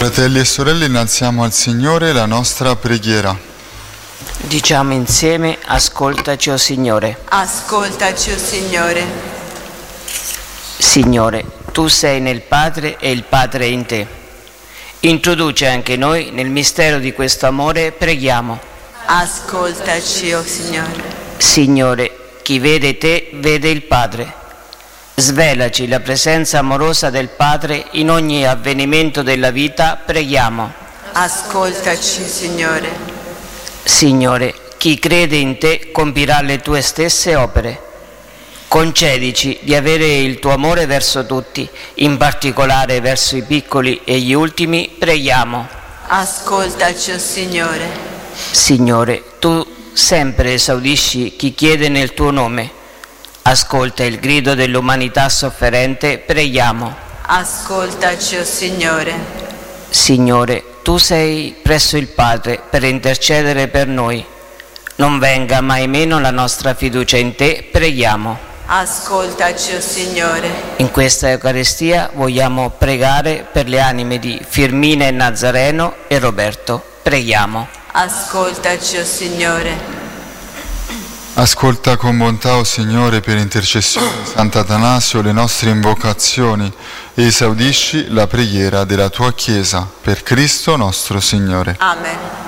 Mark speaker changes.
Speaker 1: Fratelli e sorelle, innalziamo al Signore la nostra preghiera.
Speaker 2: Diciamo insieme: ascoltaci, o Signore.
Speaker 3: Ascoltaci, o Signore.
Speaker 2: Signore, tu sei nel Padre e il Padre è in te. Introduce anche noi nel mistero di questo amore, preghiamo.
Speaker 3: Ascoltaci, o Signore.
Speaker 2: Signore, chi vede te vede il Padre. Svelaci la presenza amorosa del Padre in ogni avvenimento della vita, preghiamo.
Speaker 3: Ascoltaci, Signore.
Speaker 2: Signore, chi crede in te compirà le tue stesse opere. Concedici di avere il tuo amore verso tutti, in particolare verso i piccoli e gli ultimi, preghiamo.
Speaker 3: Ascoltaci, o Signore.
Speaker 2: Signore, tu sempre esaudisci chi chiede nel tuo nome. Ascolta il grido dell'umanità sofferente, preghiamo.
Speaker 3: Ascoltaci, o Signore.
Speaker 2: Signore, tu sei presso il Padre per intercedere per noi. Non venga mai meno la nostra fiducia in te, preghiamo.
Speaker 3: Ascoltaci, o Signore.
Speaker 2: In questa Eucaristia vogliamo pregare per le anime di Firmina e Nazareno e Roberto. Preghiamo.
Speaker 3: Ascoltaci, o Signore.
Speaker 1: Ascolta con bontà, o Signore, per intercessione di Sant'Atanasio, le nostre invocazioni e esaudisci la preghiera della tua Chiesa. Per Cristo nostro Signore.
Speaker 3: Amen.